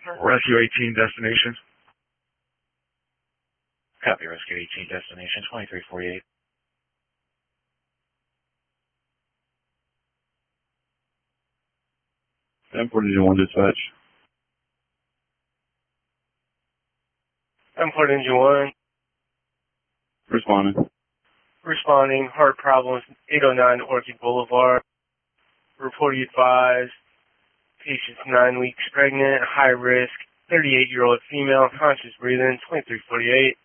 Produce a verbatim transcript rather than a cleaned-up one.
Rescue eighteen destination. Copy, Rescue eighteen destination, twenty-three forty-eight. ten forty-one dispatch. ten forty-one. Responding. Responding, heart problems, eight oh nine Orchid Boulevard. Report advised, patient's nine weeks pregnant, high risk, thirty-eight-year-old female, conscious breathing, twenty-three forty-eight.